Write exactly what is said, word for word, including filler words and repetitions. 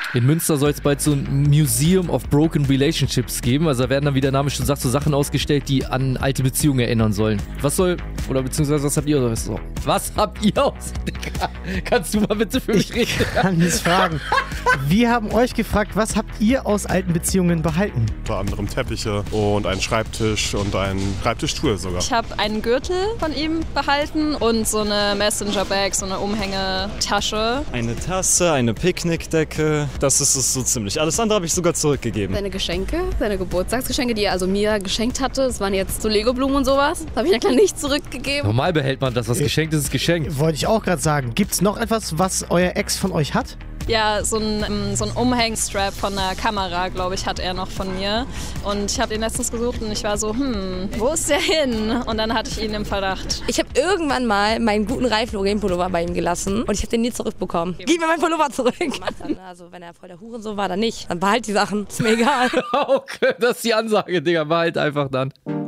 In Münster soll es bald so ein Museum of Broken Relationships geben. Also da werden dann, wie der Name schon sagt, so Sachen ausgestellt, die an alte Beziehungen erinnern sollen. Was soll, oder beziehungsweise was habt ihr aus? Was habt ihr aus? Kannst du mal bitte für mich reden? Ich kann es fragen. Wir haben euch gefragt, was habt ihr aus alten Beziehungen behalten? Unter anderem Teppiche und einen Schreibtisch und einen Schreibtischstuhl sogar. Ich habe einen Gürtel von ihm behalten und so eine Messenger-Bag, so eine Umhängetasche. Eine Tasse, eine Picknickdecke, das ist es so ziemlich. Alles andere habe ich sogar zurückgegeben. Seine Geschenke, seine Geburtstagsgeschenke, die er also mir geschenkt hatte, das waren jetzt so Lego-Blumen und sowas, habe ich ja klar nicht zurückgegeben. Normal behält man das, was geschenkt ist, ist geschenkt. Wollte ich auch gerade sagen. Gibt es noch etwas, was euer Ex von euch hat? Ja, so ein, so ein Umhängstrap von der Kamera, glaube ich, hat er noch von mir. Und ich habe ihn letztens gesucht und ich war so, hm, wo ist der hin? Und dann hatte ich ihn im Verdacht. Ich habe irgendwann mal meinen guten Ralph Lauren Pullover bei ihm gelassen und ich habe den nie zurückbekommen. Gib mir meinen Pullover zurück. Also wenn er voll der Hurensohn war, dann nicht. Dann behalt die Sachen, ist mir egal. Okay, das ist die Ansage, Digga, behalt einfach dann.